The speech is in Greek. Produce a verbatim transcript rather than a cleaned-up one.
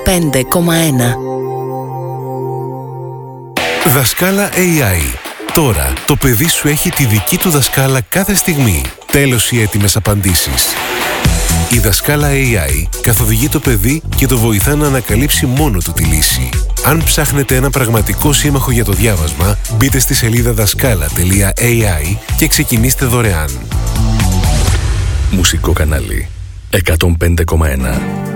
πέντε κόμμα ένα. Δασκάλα έι άι. Τώρα το παιδί σου έχει τη δική του δασκάλα κάθε στιγμή. Τέλος οι έτοιμες απαντήσεις. Η δασκάλα έι άι καθοδηγεί το παιδί και το βοηθά να ανακαλύψει μόνο του τη λύση. Αν ψάχνετε ένα πραγματικό σύμμαχο για το διάβασμα, μπείτε στη σελίδα δασκάλα τελεία έι άι και ξεκινήστε δωρεάν. Μουσικό κανάλι εκατόν πέντε κόμμα ένα.